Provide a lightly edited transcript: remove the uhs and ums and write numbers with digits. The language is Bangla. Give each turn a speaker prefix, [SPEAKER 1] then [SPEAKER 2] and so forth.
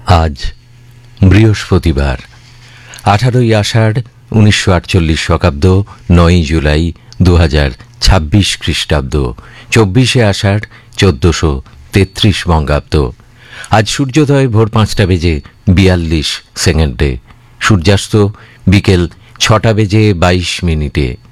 [SPEAKER 1] আজ বৃহস্পতিবার 18ই আষাঢ় 1948 শকাব্দ 9ই জুলাই 2026 খ্রিস্টাব্দ 24শে আষাঢ় 1433 বঙ্গাব্দ। আজ সূর্যোদয় ভোর 5টা বেজে 42 সেকেন্ডে, সূর্যাস্ত বিকেল 6টা বেজে 22 মিনিটে।